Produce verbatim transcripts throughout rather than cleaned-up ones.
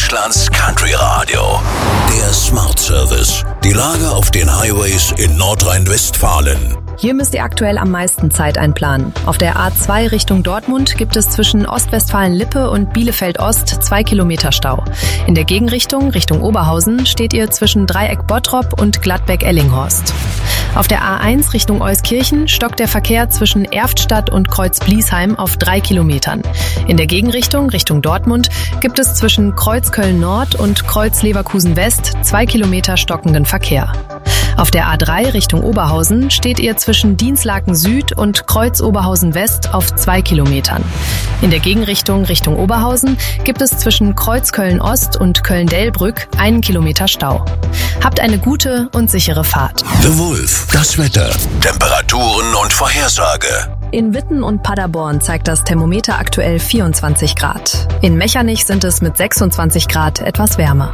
Deutschlands Country Radio. Der Smart Service. Die Lage auf den Highways in Nordrhein-Westfalen. Hier müsst ihr aktuell am meisten Zeit einplanen. Auf der A zwei Richtung Dortmund gibt es zwischen Ostwestfalen-Lippe und Bielefeld-Ost zwei Kilometer Stau. In der Gegenrichtung, Richtung Oberhausen, steht ihr zwischen Dreieck-Bottrop und Gladbeck-Ellinghorst. Auf der A eins Richtung Euskirchen stockt der Verkehr zwischen Erftstadt und Kreuz-Bliesheim auf drei Kilometern. In der Gegenrichtung, Richtung Dortmund, gibt es zwischen Kreuz-Köln-Nord und Kreuz-Leverkusen-West zwei Kilometer stockenden Verkehr. Auf der A drei Richtung Oberhausen steht ihr zwischen Dienstlaken Süd und Kreuz Oberhausen West auf zwei Kilometern. In der Gegenrichtung Richtung Oberhausen gibt es zwischen Kreuz Köln Ost und Köln-Delbrück einen Kilometer Stau. Habt eine gute und sichere Fahrt. The Wolf, das Wetter, Temperaturen und Vorhersage. In Witten und Paderborn zeigt das Thermometer aktuell vierundzwanzig Grad. In Mechernich sind es mit sechsundzwanzig Grad etwas wärmer.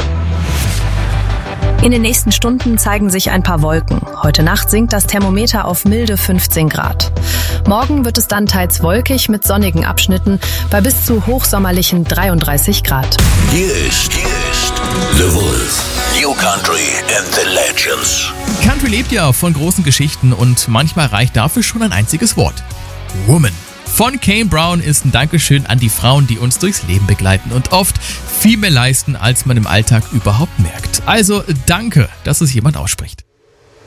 In den nächsten Stunden zeigen sich ein paar Wolken. Heute Nacht sinkt das Thermometer auf milde fünfzehn Grad. Morgen wird es dann teils wolkig mit sonnigen Abschnitten bei bis zu hochsommerlichen dreiunddreißig Grad. Hier ist, hier ist The Wolf. New Country and the Legends. Country lebt ja von großen Geschichten und manchmal reicht dafür schon ein einziges Wort. Woman. Von Kane Brown ist ein Dankeschön an die Frauen, die uns durchs Leben begleiten und oft viel mehr leisten, als man im Alltag überhaupt merkt. Also danke, dass es jemand ausspricht.